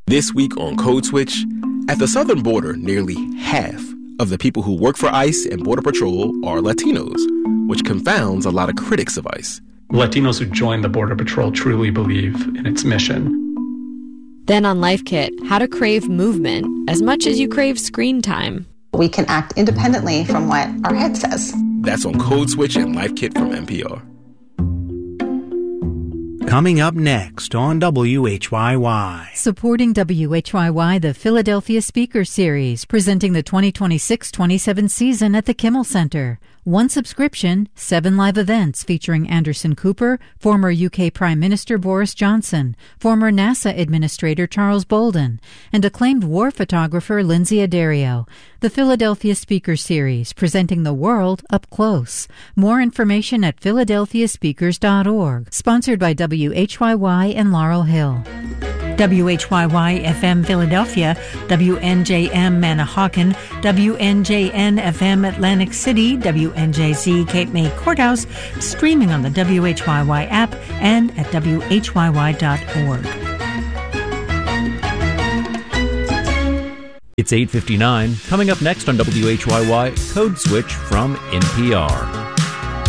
This week on Code Switch, at the southern border, nearly half of the people who work for ICE and Border Patrol are Latinos, which confounds a lot of critics of ICE. Latinos who join the Border Patrol truly believe in its mission. Then on Life Kit, how to crave movement as much as you crave screen time. We can act independently from what our head says. That's on Code Switch and Life Kit from NPR. Coming up next on WHYY. Supporting WHYY, the Philadelphia Speaker Series, presenting the 2026-27 season at the Kimmel Center. 1 subscription, 7 live events featuring Anderson Cooper, former UK Prime Minister Boris Johnson, former NASA Administrator Charles Bolden, and acclaimed war photographer Lindsay Addario. The Philadelphia Speaker Series, presenting the world up close. More information at philadelphiaspeakers.org. Sponsored by WHYY and Laurel Hill. WHYY FM Philadelphia, WNJM Manahawkin, WNJN FM Atlantic City, WNJZ Cape May Courthouse, streaming on the WHYY app and at WHYY.org. It's 8:59. Coming up next on WHYY, Code Switch from NPR.